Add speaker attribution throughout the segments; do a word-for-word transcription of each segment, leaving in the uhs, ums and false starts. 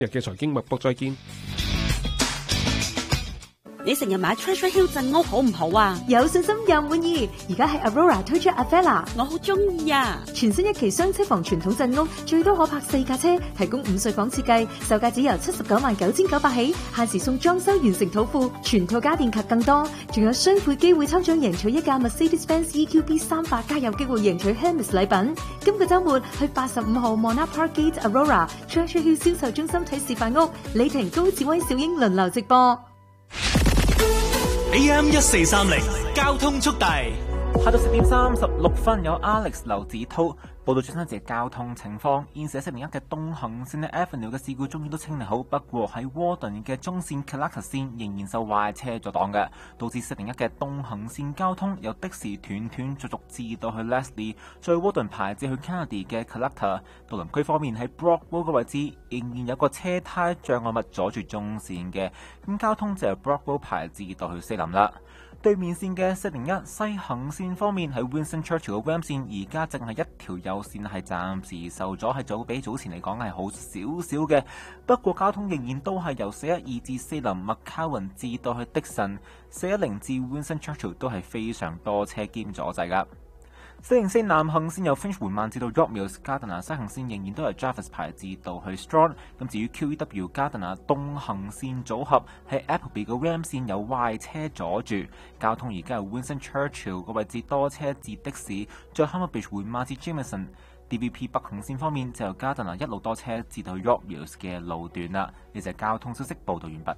Speaker 1: 日嘅財經脈搏再見。
Speaker 2: 你成日買 Treasure Hill 鎮屋好唔好啊？
Speaker 3: 有信心又滿意。而家係 Aurora 推出 Avella，
Speaker 2: 我好中意啊！
Speaker 3: 全新一期雙車房傳統鎮屋，最多可泊四架車，提供五歲房設計，售價只由七十九萬九千九百起，限時送裝修完成土庫，全套家電及更多，仲有雙倍機會抽獎贏取一架 Mercedes-Benz E Q B 三百，加有機會贏取 Hermes 禮品。今個週末去八十五號 Monarch Park Gate Aurora Treasure Hill 銷售中心睇示範屋，李婷、高志威、小英輪流直播。
Speaker 4: A M 一四三零交通速遞，
Speaker 5: 下到十點三十六分，有 Alex 劉子濤報道最新一節交通情況。現時喺四零一嘅東行線嘅 Avenue 嘅事故終於都清理好，不過喺 Warden 嘅中線 Clark 線仍然受壞車阻擋嘅，導致四零一嘅東行線交通由的士斷斷續續至到去 Leslie， 再 Warden 排至去 Kennedy 嘅 Clark。渡輪區方面喺 Brockwell 嘅位置仍然有個車胎障礙物阻住中線嘅，咁交通就由 Brockwell 排至到去西林啦。對面線嘅四零一西行線方面，喺 Winston Churchill 嘅 Ram 線而家淨係一條右線係暫時受阻，係早比早前嚟講係好少少嘅。不過交通仍然都係由四一二至四林 McCowan 至到去的神，四一零至 Winston Churchill 都係非常多車兼阻滯噶。四零四南行線由 Finch 緩慢至到 York Mills Gardiner， 西行線仍然都係 Jarvis 排至到去 Strong。咁至於 Q E W Gardiner 東行線組合喺 Appleby 嘅 Ram 線有壞車阻住，交通而家係 Winston Churchill 個位置多車至的士，再 Humberbridge 緩慢至 Jameson。D V P 北行線方面就由 Gardiner 一路多車至到 York Mills 嘅路段啦。呢隻交通消息報道完畢。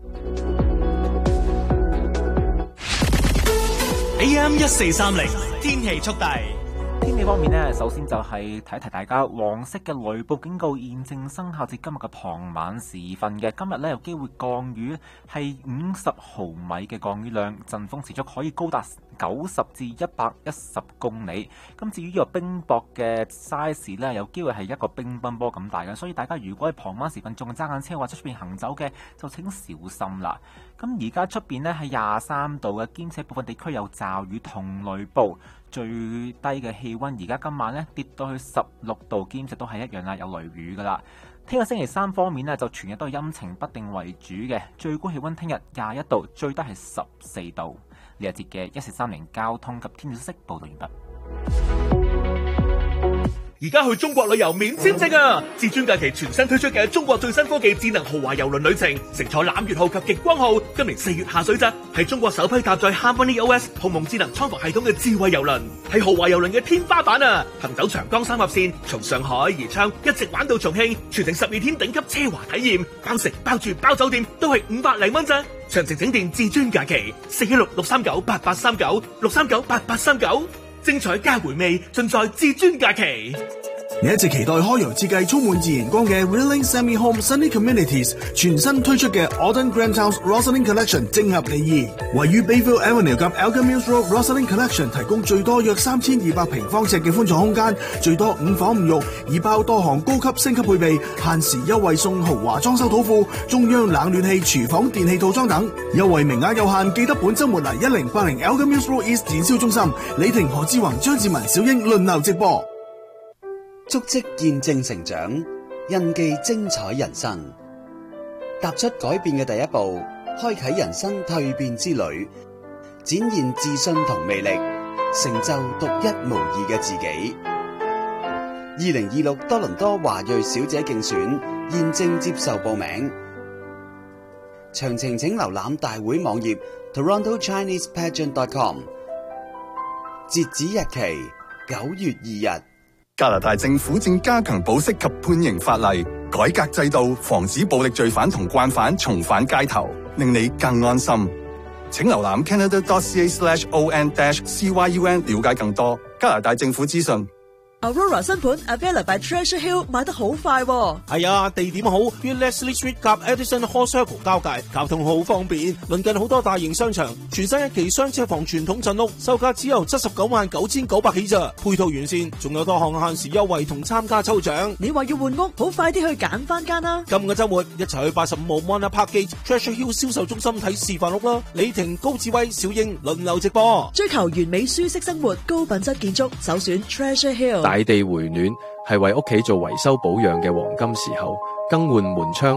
Speaker 4: A M 一四三零天氣速遞。
Speaker 5: 天氣方面呢，首先就係提一提大家，黃色嘅雷暴警告現正生效至今日嘅傍晚時分嘅。今日呢，有機會降雨，係五十毫米嘅降雨量，陣風時速可以高達九十至一百一十公里。咁至於呢個冰雹嘅 size 呢，有機會係一個乒乓波咁大嘅，所以大家如果喺傍晚時分仲揸緊車或者出邊行走嘅，就請小心啦。咁而家出邊呢係廿三度嘅，兼且部分地區有驟雨同雷暴。最低嘅氣溫而家今晚咧跌到去十六度，兼且都係一樣啦，有雷雨噶啦。聽日星期三方面呢，就全日都係陰晴不定為主嘅，最高氣溫聽日廿一度，最低係十四度。呢一節嘅一四三零交通及天氣消息報道完畢。
Speaker 4: 而家去中國旅遊免簽證啊！至尊假期全新推出嘅中國最新科技智能豪華郵輪旅程，乘坐攬月號及極光號，今年四月下水咋，係中國首批搭載 Harmony O S 鴻蒙智能艙房系統嘅智慧郵輪，係豪華郵輪嘅天花板啊！行走長江三峽線，從上海宜昌一直玩到重慶，全程十二天頂級奢華體驗，包食包住包酒店，都係五百零蚊咋。詳情請電至尊假期四一六六三九八八三九六三九八八三九。精彩加回味，盡在至尊假期。
Speaker 6: 你一直期待開揚設計充滿自然光嘅 Willing Semi Home Sunny Communities 全新推出嘅 Autumn Grand House Rosalind Collection 正合你意。位於 Bayville Avenue 及 Elgin Mills Road Rosalind Collection 提供最多約三千二百平方尺嘅寬敞空間，最多五房五浴，已包多項高級升級配備，限時優惠送豪華裝修土庫、中央冷暖氣、廚房電器套裝等，優惠名額有限，記得本週末嚟一零八零 Elgin Mills Road East 展銷中心，李婷、何志宏、張志文、小英輪流直播。
Speaker 7: 足跡見證成長，印記精彩人生。踏出改變嘅第一步，開啟人生蛻變之旅，展現自信同魅力，成就獨一無二嘅自己。二零二六多倫多華裔小姐競選現正接受報名，詳情請瀏覽大會網頁 toronto chinese pageant dot com。截止日期九月二日。
Speaker 8: 加拿大政府正加強保釋及判刑法例，改革制度，防止暴力罪犯同慣犯重返街頭，令你更安心。請瀏覽 canada dot c a slash o n dash c y u n 了解更多加拿大政府資訊。
Speaker 9: Aurora 新盤 Avella by Treasure Hill 買得好快喎。
Speaker 10: 係啊，地點好，於 Leslie Street 及 Edison Hall Circle 交界，交通好方便，鄰近好多大型商場。全新一期雙車房傳統鎮屋，售價只由七十九萬九千九百起咋，配套完善，仲有多項限時優惠同參加抽獎。
Speaker 9: 你話要換屋，好快啲去揀翻間啦！
Speaker 10: 今個週末一齊去八十五號 Monarch Park Gate Treasure Hill 銷售中心睇示範屋啦！李婷、高志威、小英輪流直播，
Speaker 9: 追求完美舒適生活，高品質建築，首選 Treasure Hill。
Speaker 11: 大地回暖係為屋企做維修保養嘅黃金時候，
Speaker 1: 更換門窗。